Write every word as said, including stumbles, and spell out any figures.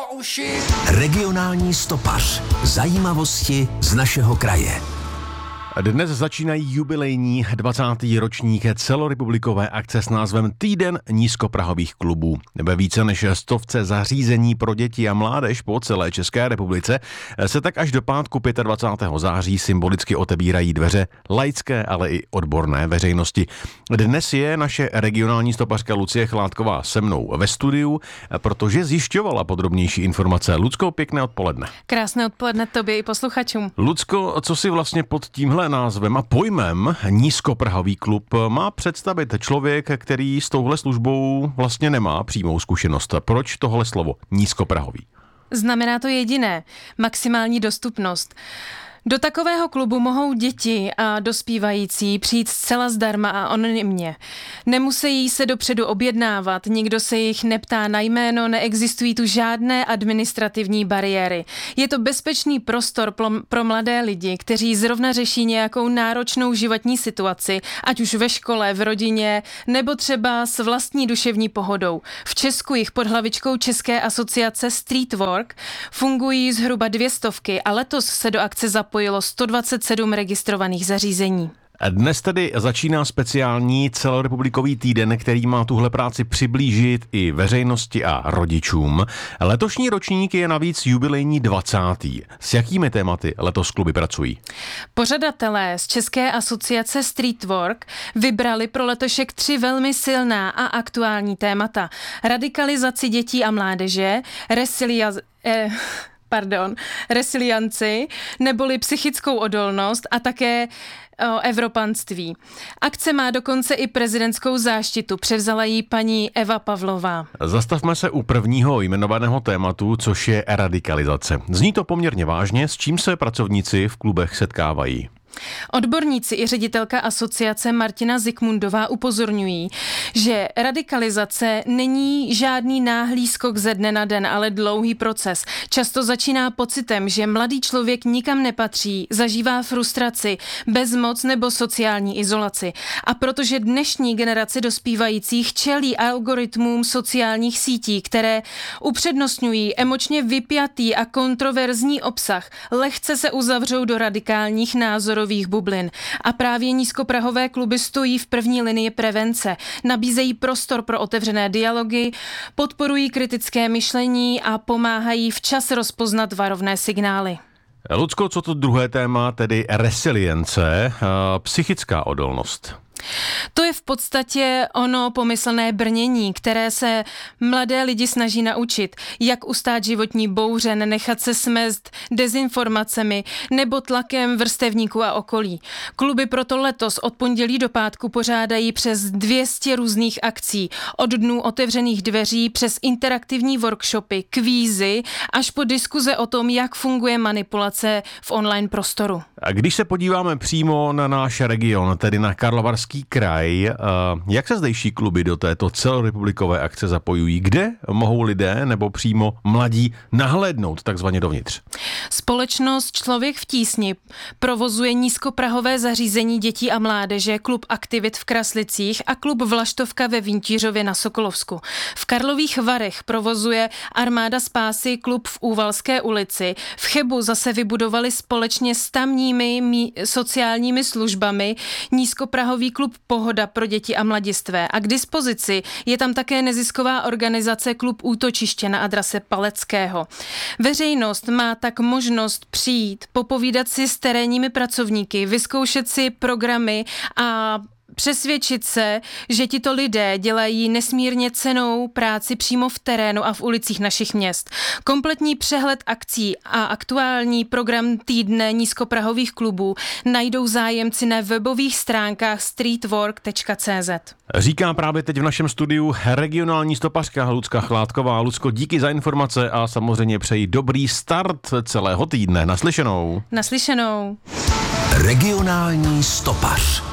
uši. Regionální stopař. Zajímavosti z našeho kraje. Dnes začínají jubilejní dvacátý ročník celorepublikové akce s názvem Týden nízkoprahových klubů. Ve více než stovce zařízení pro děti a mládež po celé České republice se tak až do pátku dvacátého pátého září symbolicky otebírají dveře laické, ale i odborné veřejnosti. Dnes je naše regionální stopařka Lucie Chládková se mnou ve studiu, protože zjišťovala podrobnější informace. Lucko, pěkné odpoledne. Krásné odpoledne tobě i posluchačům. Lucko, co si vlastně pod tímhle názvem a pojmem nízkoprahový klub má představit člověk, který s touhle službou vlastně nemá přímou zkušenost? Proč tohle slovo nízkoprahový? Znamená to jediné, maximální dostupnost. Do takového klubu mohou děti a dospívající přijít zcela zdarma a anonymně. Nemusí se dopředu objednávat, nikdo se jich neptá na jméno, neexistují tu žádné administrativní bariéry. Je to bezpečný prostor pro mladé lidi, kteří zrovna řeší nějakou náročnou životní situaci, ať už ve škole, v rodině, nebo třeba s vlastní duševní pohodou. V Česku jich pod hlavičkou České asociace Street Work fungují zhruba dvě stovky a letos se do akce zapojilo pojilo sto dvacet sedm registrovaných zařízení. Dnes tedy začíná speciální celorepublikový týden, který má tuhle práci přiblížit i veřejnosti a rodičům. Letošní ročník je navíc jubilejní dvacátý. S jakými tématy letos kluby pracují? Pořadatelé z České asociace Street Work vybrali pro letošek tři velmi silná a aktuální témata. Radikalizaci dětí a mládeže, resilia... Eh... pardon, resilianci, neboli psychickou odolnost a také o evropanství. Akce má dokonce i prezidentskou záštitu, převzala ji paní Eva Pavlová. Zastavme se u prvního jmenovaného tématu, což je radikalizace. Zní to poměrně vážně, s čím se pracovníci v klubech setkávají. Odborníci i ředitelka asociace Martina Zikmundová upozorňují, že radikalizace není žádný náhlý skok ze dne na den, ale dlouhý proces. Často začíná pocitem, že mladý člověk nikam nepatří, zažívá frustraci, bezmoc nebo sociální izolaci. A protože dnešní generace dospívajících čelí algoritmům sociálních sítí, které upřednostňují emočně vypjatý a kontroverzní obsah, lehce se uzavřou do radikálních názorů bublin. A právě nízkoprahové kluby stojí v první linii prevence. Nabízejí prostor pro otevřené dialogy, podporují kritické myšlení a pomáhají včas rozpoznat varovné signály. Lucko, co to druhé téma, tedy resilience, psychická odolnost? To je v podstatě ono pomyslné brnění, které se mladé lidi snaží naučit, jak ustát životní bouře, nenechat se smést dezinformacemi nebo tlakem vrstevníků a okolí. Kluby proto letos od pondělí do pátku pořádají přes dvě stě různých akcí, od dnů otevřených dveří přes interaktivní workshopy, kvízy, až po diskuze o tom, jak funguje manipulace v online prostoru. A když se podíváme přímo na náš region, tedy na Karlovarský kraj, jak se zdejší kluby do této celorepublikové akce zapojují? Kde mohou lidé nebo přímo mladí nahlédnout takzvaně dovnitř? Společnost Člověk v tísni provozuje nízkoprahové zařízení dětí a mládeže, klub Aktivit v Kraslicích a klub Vlaštovka ve Vintířově na Sokolovsku. V Karlových Varech provozuje Armáda spásy klub v Úvalské ulici. V Chebu zase vybudovali společně s tamními mí- sociálními službami nízkoprahový klub Pohoda pro děti a mladistvé. A k dispozici je tam také nezisková organizace klub Útočiště na adrese Paleckého. Veřejnost má tak možnost přijít, popovídat si s terénními pracovníky, vyzkoušet si programy a přesvědčit se, že tito lidé dělají nesmírně cennou práci přímo v terénu a v ulicích našich měst. Kompletní přehled akcí a aktuální program týdne nízkoprahových klubů najdou zájemci na webových stránkách streetwork tečka cé zet. Říká právě teď v našem studiu regionální stopařka Lucka Chládková. Lucko, díky za informace a samozřejmě přeji dobrý start celého týdne. Naslyšenou. Naslyšenou. Regionální stopař.